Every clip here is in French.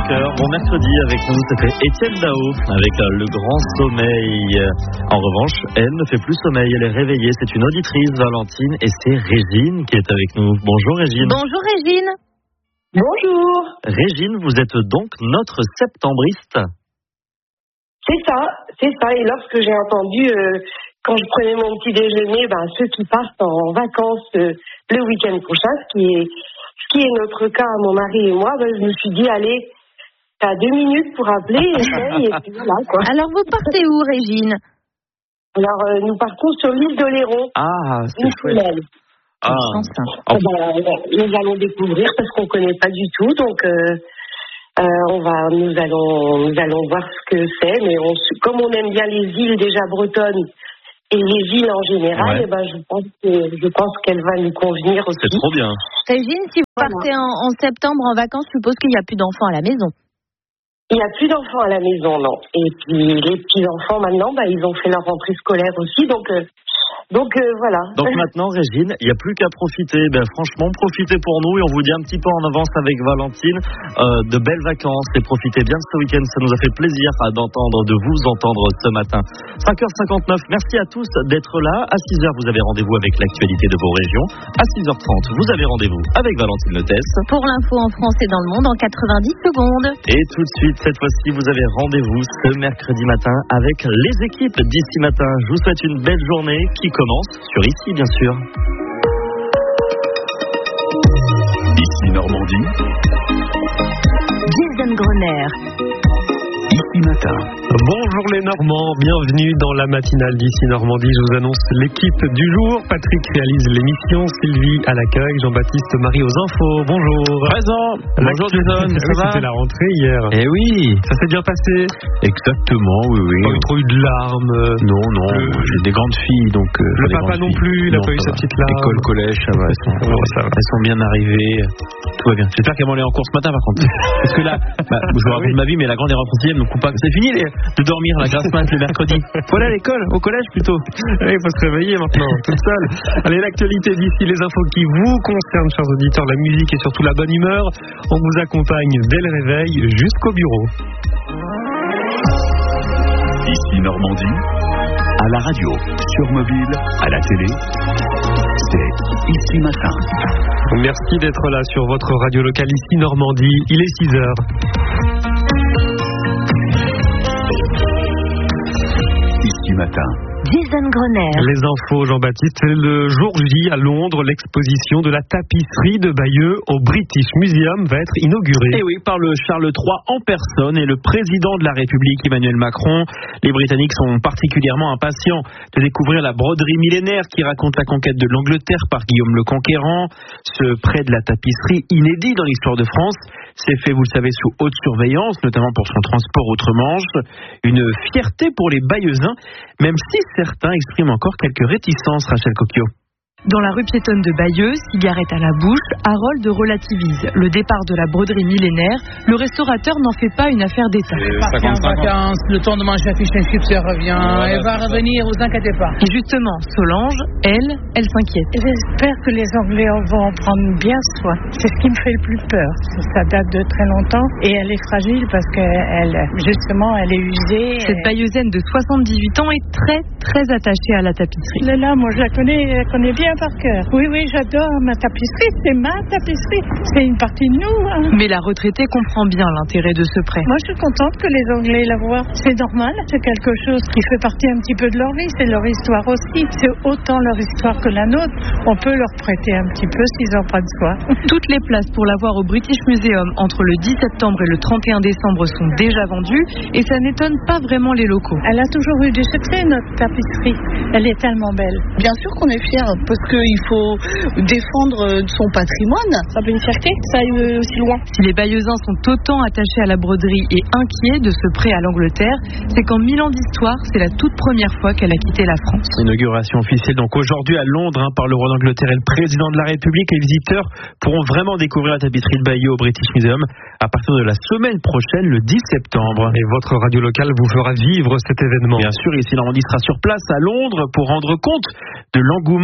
5h, bon mercredi avec nous, c'était Étienne Dao avec le grand sommeil. En revanche, elle ne fait plus sommeil, elle est réveillée, c'est une auditrice, Valentine, et c'est Régine qui est avec nous. Bonjour Régine. Bonjour Régine. Bonjour. Régine, vous êtes donc notre septembriste. C'est ça. Et lorsque j'ai entendu, quand je prenais mon petit déjeuner, ceux qui partent en vacances le week-end prochain, ce qui est notre cas, mon mari et moi, je me suis dit, allez, t'as 2 minutes pour appeler, et puis voilà, quoi. Alors, vous partez où, Régine? Alors, nous partons sur l'île d'Oléron. Ah, c'est chouette. Nous allons découvrir parce qu'on ne connaît pas du tout, donc nous allons voir ce que c'est, mais comme on aime bien les îles déjà bretonnes et les îles en général, je pense qu'elle va nous convenir aussi. C'est trop bien. Régine, si vous partez en septembre en vacances, je suppose qu'il n'y a plus d'enfants à la maison. Il n'y a plus d'enfants à la maison, non. Et puis les petits-enfants, maintenant, ils ont fait leur rentrée scolaire aussi, donc voilà. Donc maintenant, Régine, il n'y a plus qu'à profiter. Franchement, profitez pour nous et on vous dit un petit peu en avance avec Valentine de belles vacances et profitez bien de ce week-end. Ça nous a fait plaisir de vous entendre ce matin. 5h59, merci à tous d'être là. À 6h, vous avez rendez-vous avec l'actualité de vos régions. À 6h30, vous avez rendez-vous avec Valentine Leutès. Pour l'info en France et dans le monde en 90 secondes. Et tout de suite, cette fois-ci, vous avez rendez-vous ce mercredi matin avec les équipes d'ici matin. Je vous souhaite une belle journée qui commence sur Ici, bien sûr. Ici Normandie. Jason Grenier. Ici Matin. Bonjour les Normands, bienvenue dans la matinale d'Ici Normandie. Je vous annonce l'équipe du jour. Patrick réalise l'émission, Sylvie à l'accueil, Jean-Baptiste Marie aux infos. Bonjour. Présent. Bonjour Jason, ça va? C'était la rentrée hier. Eh oui. Ça s'est bien passé? Exactement, oui. Pas eu trop eu de larmes? Non, j'ai des grandes filles, donc... le papa non plus, il a pas eu sa petite larme? École, collège, ça va. Elles sont bien arrivées. Tout va bien. J'espère qu'elles vont aller en cours ce matin, par contre. Parce que là, je vous raconte ma vie, mais la grande est en 6e, donc c'est fini de dormir la grasse mat le mercredi. Faut aller à l'école, au collège plutôt. Il faut se réveiller maintenant, toute seule. Allez, l'actualité d'ici, les infos qui vous concernent, chers auditeurs, la musique et surtout la bonne humeur. On vous accompagne dès le réveil jusqu'au bureau. Ici Normandie, à la radio, sur mobile, à la télé, c'est Ici Matin. Merci d'être là sur votre radio locale Ici Normandie. Il est 6h. Ici Matin. Jason Grenier. Les infos, Jean-Baptiste. C'est le jour J à Londres. L'exposition de la tapisserie de Bayeux au British Museum va être inaugurée. Et oui, par le Charles III en personne et le président de la République, Emmanuel Macron. Les Britanniques sont particulièrement impatients de découvrir la broderie millénaire qui raconte la conquête de l'Angleterre par Guillaume le Conquérant. Ce prêt de la tapisserie inédit dans l'histoire de France s'est fait, vous le savez, sous haute surveillance, notamment pour son transport outre-Manche. Une fierté pour les Bayeuxins, même si certains expriment encore quelques réticences, Rachel Coquio. Dans la rue piétonne de Bayeux, cigarette à la bouche, Harold relativise le départ de la broderie millénaire. Le restaurateur n'en fait pas une affaire d'État. Partez en vacances, le temps de manger un fish and chips, elle revient. Elle va revenir, vous inquiétez pas. Et justement, Solange, elle s'inquiète. J'espère que les Anglais vont en prendre bien soin. C'est ce qui me fait le plus peur. Ça date de très longtemps et elle est fragile parce qu'elle est usée. Cette Bayeuxaine de 78 ans est très, très attachée à la tapisserie. Là, moi, je la connais bien par cœur. Oui, j'adore ma tapisserie. C'est ma tapisserie. C'est une partie de nous. Mais la retraitée comprend bien l'intérêt de ce prêt. Moi, je suis contente que les Anglais la voient. C'est normal. C'est quelque chose qui fait partie un petit peu de leur vie. C'est leur histoire aussi. C'est autant leur histoire que la nôtre. On peut leur prêter un petit peu s'ils en prennent soin. Toutes les places pour la voir au British Museum entre le 10 septembre et le 31 décembre sont déjà vendues et ça n'étonne pas vraiment les locaux. Elle a toujours eu du succès, notre tapisserie. Elle est tellement belle. Bien sûr qu'on est fiers parce qu'il faut défendre son patrimoine. Ça peut une fierté, ça aille aussi loin. Si les Bayeuxins sont autant attachés à la broderie et inquiets de ce prêt à l'Angleterre, c'est qu'en 1000 ans d'histoire, c'est la toute première fois qu'elle a quitté la France. Inauguration officielle donc aujourd'hui à Londres par le roi d'Angleterre et le président de la République. Les visiteurs pourront vraiment découvrir la tapisserie de Bayeux au British Museum à partir de la semaine prochaine, le 10 septembre. Et votre radio locale vous fera vivre cet événement. Bien sûr, ici Normandie sera sur place à Londres pour rendre compte de l'engouement des Britanniques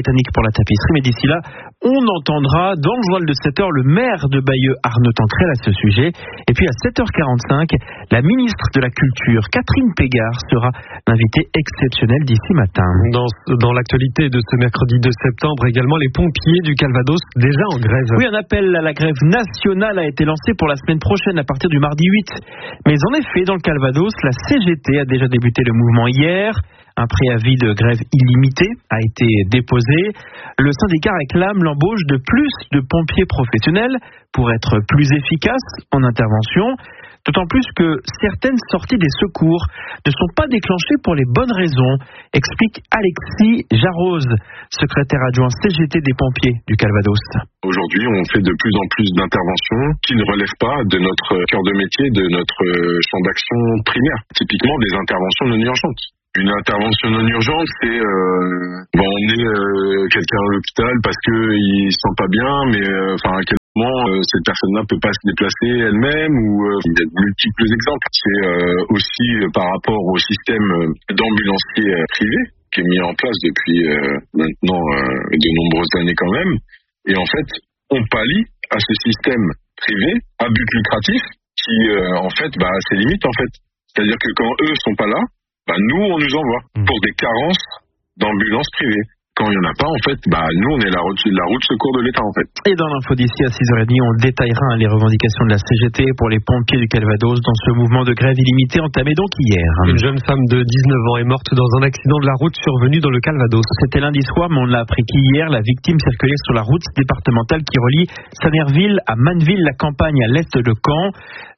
britannique pour la tapisserie. Mais d'ici là, on entendra dans le journal de 7h le maire de Bayeux, Arnaud Tancrel, à ce sujet. Et puis à 7h45, la ministre de la Culture, Catherine Pégard, sera l'invitée exceptionnelle d'ici matin. Dans l'actualité de ce mercredi 2 septembre, également les pompiers du Calvados déjà en grève. Oui, un appel à la grève nationale a été lancé pour la semaine prochaine à partir du mardi 8. Mais en effet, dans le Calvados, la CGT a déjà débuté le mouvement hier. Un préavis de grève illimité a été déposé. Le syndicat réclame l'embauche de plus de pompiers professionnels pour être plus efficaces en intervention. D'autant plus que certaines sorties des secours ne sont pas déclenchées pour les bonnes raisons, explique Alexis Jarose, secrétaire adjoint CGT des pompiers du Calvados. Aujourd'hui, on fait de plus en plus d'interventions qui ne relèvent pas de notre cœur de métier, de notre champ d'action primaire. Typiquement des interventions non urgentes. Une intervention non urgente, c'est on va emmener quelqu'un à l'hôpital parce qu'il se sent pas bien, mais à quel moment cette personne-là peut pas se déplacer elle-même, ou il y a de multiples exemples. C'est aussi par rapport au système d'ambulanciers privés qui est mis en place depuis maintenant de nombreuses années quand même. Et en fait, on pallie à ce système privé à but lucratif qui a ses limites en fait. C'est-à-dire que quand eux sont pas là, nous, on nous envoie pour des carences d'ambulances privées. Quand il n'y en a pas, en fait, nous, on est la roue de secours de l'État, en fait. Et dans l'info d'ici à 6h30, on détaillera les revendications de la CGT pour les pompiers du Calvados dans ce mouvement de grève illimité entamé donc hier. Une jeune femme de 19 ans est morte dans un accident de la route survenu dans le Calvados. C'était lundi soir, mais on l'a appris qu'hier, la victime circulait sur la route départementale qui relie Sanerville à Manneville-la-Campagne, à l'est de Caen.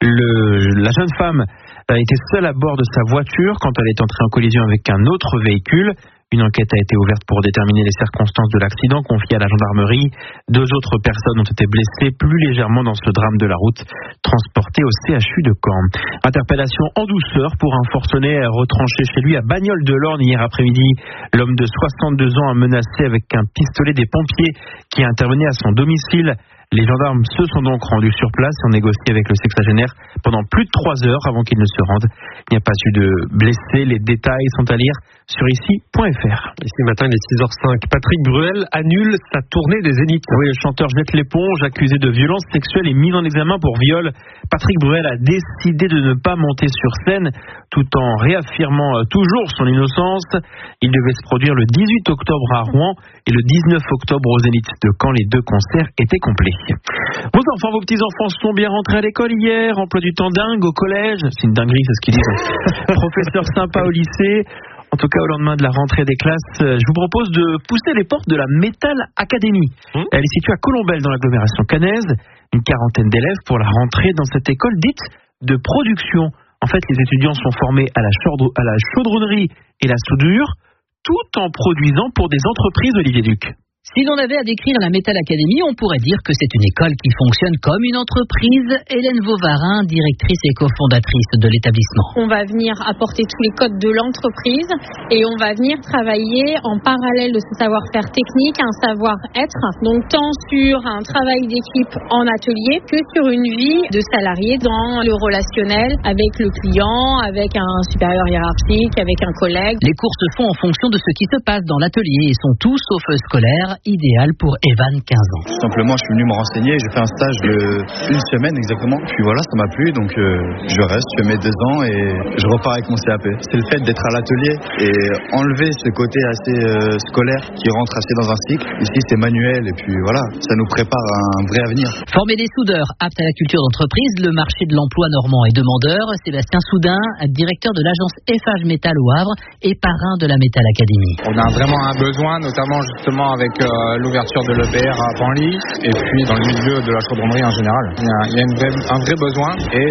La jeune femme a été seule à bord de sa voiture quand elle est entrée en collision avec un autre véhicule. Une enquête a été ouverte pour déterminer les circonstances de l'accident, confiée à la gendarmerie. 2 autres personnes ont été blessées plus légèrement dans ce drame de la route, transportées au CHU de Caen. Interpellation en douceur pour un forcené retranché chez lui à Bagnoles-de-l'Orne hier après-midi. L'homme de 62 ans a menacé avec un pistolet des pompiers qui intervenaient à son domicile. Les gendarmes se sont donc rendus sur place et ont négocié avec le sexagénaire pendant plus de 3 heures avant qu'il ne se rende. Il n'y a pas eu de blessés. Les détails sont à lire sur ici.fr. Ici matin, il est 6h05. Patrick Bruel annule sa tournée des Zéniths. Oui, le chanteur jette l'éponge, accusé de violence sexuelle et mis en examen pour viol. Patrick Bruel a décidé de ne pas monter sur scène tout en réaffirmant toujours son innocence. Il devait se produire le 18 octobre à Rouen et le 19 octobre au Zénith de Caen. Les 2 concerts étaient complets. Vos enfants, vos petits-enfants sont bien rentrés à l'école hier, emploi du temps dingue au collège, c'est une dinguerie, c'est ce qu'ils disent. Professeur sympa au lycée. En tout cas, au lendemain de la rentrée des classes, je vous propose de pousser les portes de la Metal Academy. Elle est située à Colombelles dans l'agglomération caennaise. Une 40aine d'élèves pour la rentrée dans cette école dite de production. En fait, les étudiants sont formés à la chaudronnerie et la soudure, tout en produisant pour des entreprises, Olivier Duc. Si l'on avait à décrire la Metal Academy, on pourrait dire que c'est une école qui fonctionne comme une entreprise. Hélène Vauvarin, directrice et cofondatrice de l'établissement. On va venir apporter tous les codes de l'entreprise et on va venir travailler en parallèle de ce savoir-faire technique, un savoir-être, donc tant sur un travail d'équipe en atelier que sur une vie de salarié dans le relationnel avec le client, avec un supérieur hiérarchique, avec un collègue. Les cours se font en fonction de ce qui se passe dans l'atelier et sont tous sauf scolaires. Idéal pour Evan, 15 ans. Tout simplement, je suis venu me renseigner, j'ai fait un stage de 1 semaine exactement. Puis voilà, ça m'a plu, donc je reste, je fais mes 2 ans et je repars avec mon CAP. C'est le fait d'être à l'atelier et enlever ce côté assez scolaire qui rentre assez dans un cycle. Ici, c'est manuel et puis voilà, ça nous prépare à un vrai avenir. Former des soudeurs aptes à la culture d'entreprise, le marché de l'emploi normand est demandeur. Sébastien Soudin, directeur de l'agence FH Métal au Havre et parrain de la Metal Academy. On a vraiment un besoin, notamment justement avec l'ouverture de l'EPR à Panly et puis dans le milieu de la chaudronnerie en général. Il y a un vrai besoin et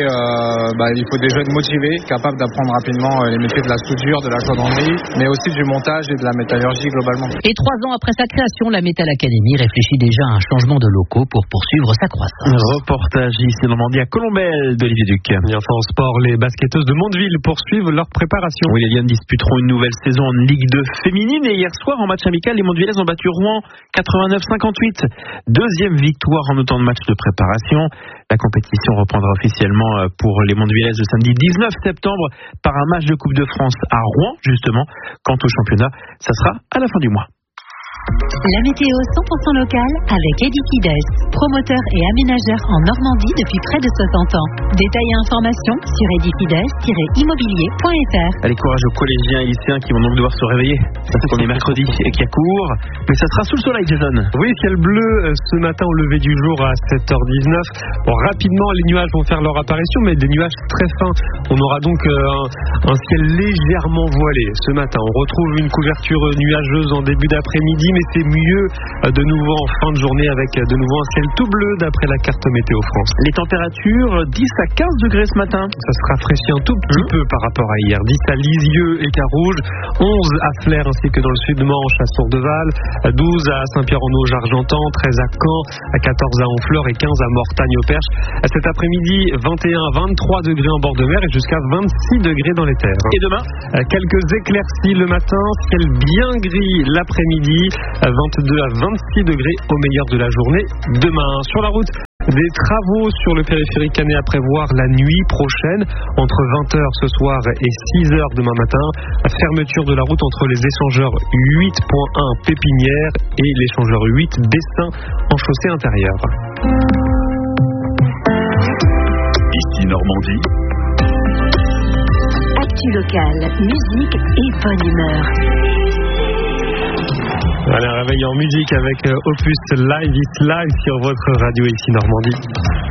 il faut des jeunes motivés, capables d'apprendre rapidement les métiers de la soudure, de la chaudronnerie, mais aussi du montage et de la métallurgie globalement. Et 3 ans après sa création, la Metal Academy réfléchit déjà à un changement de locaux pour poursuivre sa croissance. Reportage ici Normandie à Colombelles d'Olivier Duc. Et enfin en sport, les basketteuses de Mondeville poursuivent leur préparation. Oui, les Lyonnes disputeront une nouvelle saison en Ligue 2 féminine et hier soir en match amical, les Mondevillaises ont battu Rouen 89-58. 2e victoire en autant de matchs de préparation. La compétition reprendra officiellement pour les Mondevillaises le samedi 19 septembre par un match de Coupe de France à Rouen justement. Quant au championnat, ça sera à la fin du mois. La météo 100% locale avec Edifides, promoteur et aménageur en Normandie depuis près de 60 ans. Détails et informations sur edifides-immobilier.fr. Allez, courage aux collégiens et lycéens qui vont donc devoir se réveiller parce qu'on est mercredi et qu'il y a cours. Mais ça sera sous le soleil, Jason. Oui, ciel bleu ce matin au lever du jour à 7h19. Bon, rapidement, les nuages vont faire leur apparition, mais des nuages très fins. On aura donc un ciel légèrement voilé ce matin. On retrouve une couverture nuageuse en début d'après-midi, mais c'est mieux de nouveau en fin de journée avec de nouveau un ciel tout bleu d'après la carte Météo France. Les températures 10 à 15 degrés ce matin. Ça se rafraîchit un tout petit peu par rapport à hier. 10 à Lisieux et Carouge, 11 à Flers ainsi que dans le sud-Manche à Sourdeval, 12 à Saint-Pierre-en-Auge-Argentan, 13 à Caen, à 14 à Honfleur et 15 à Mortagne-au-Perche. Cet après-midi, 21 à 23 degrés en bord de mer et jusqu'à 26 degrés dans les terres. Et demain, quelques éclaircies le matin, ciel bien gris l'après-midi, 22 à 26 degrés au meilleur de la journée. Demain, sur la route, des travaux sur le périphérique canet à prévoir la nuit prochaine, entre 20h ce soir et 6h demain matin. La fermeture de la route entre les échangeurs 8.1 Pépinière et l'échangeur 8 Bessin en chaussée intérieure. Ici Normandie. Actu locale, musique et bonne humeur. Allez, un réveil en musique avec Opus Live is Live sur votre radio ici Normandie.